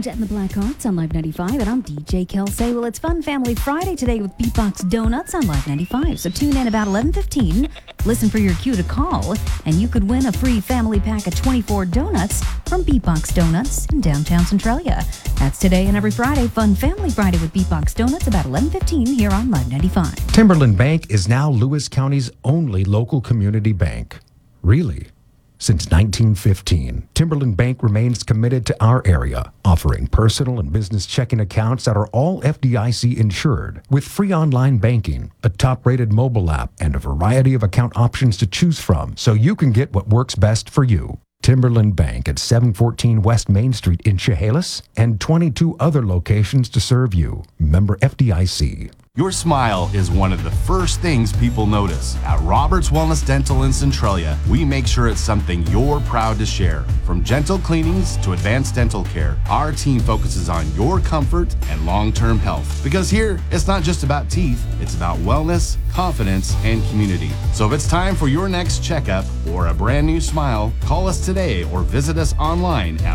Joan Jett and the Blackhearts on Live 95, and I'm DJ Kelsey. Well, it's Fun Family Friday today with Beatbox Donuts on Live 95, so tune in about 11:15. Listen for your cue to call, and you could win a free family pack of 24 donuts from Beatbox Donuts in downtown Centralia. That's today and every Friday, Fun Family Friday with Beatbox Donuts about 11:15 here on Live 95. Timberland Bank is now Lewis County's only local community bank. Really? Since 1915, Timberland Bank remains committed to our area, offering personal and business checking accounts that are all FDIC insured, with free online banking, a top-rated mobile app, and a variety of account options to choose from so you can get what works best for you. Timberland Bank at 714 West Main Street in Chehalis, and 22 other locations to serve you. Member FDIC. Your smile is one of the first things people notice. At Roberts Wellness Dental in Centralia, we make sure it's something you're proud to share. From gentle cleanings to advanced dental care, our team focuses on your comfort and long-term health. Because here, it's not just about teeth, it's about wellness, confidence, and community. So if it's time for your next checkup or a brand new smile, call us today or visit us online at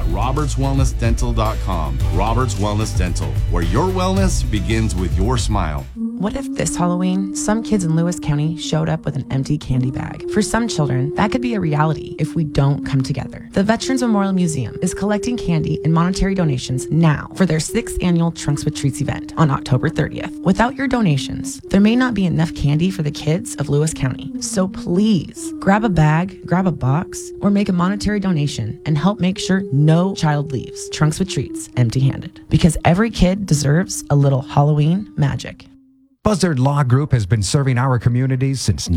robertswellnessdental.com. Roberts Wellness Dental, where your wellness begins with your smile. What if this Halloween, some kids in Lewis County showed up with an empty candy bag? For some children, that could be a reality if we don't come together. The Veterans Memorial Museum is collecting candy and monetary donations now for their 6th annual Trunks with Treats event on October 30th. Without your donations, there may not be enough candy for the kids of Lewis County. So please, grab a bag, grab a box, or make a monetary donation and help make sure no child leaves Trunks with Treats empty-handed. Because every kid deserves a little Halloween magic. Buzzard Law Group has been serving our communities since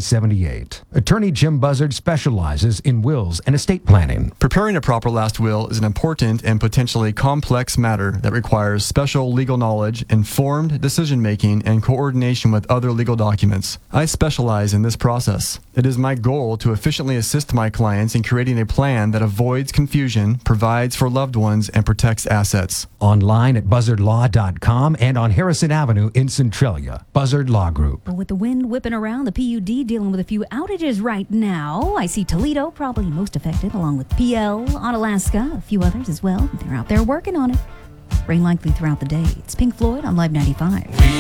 1978. Attorney Jim Buzzard specializes in wills and estate planning. Preparing a proper last will is an important and potentially complex matter that requires special legal knowledge, informed decision-making, and coordination with other legal documents. I specialize in this process. It is my goal to efficiently assist my clients in creating a plan that avoids confusion, provides for loved ones, and protects assets. Online at buzzardlaw.com and on Harrison Avenue in Centralia. Buzzard Law Group. With the wind whipping around, the PUD dealing with a few outages right now. I see Toledo probably most affected, along with PL, Onalaska, a few others as well. They're out there working on it. Rain likely throughout the day. It's Pink Floyd on Live 95.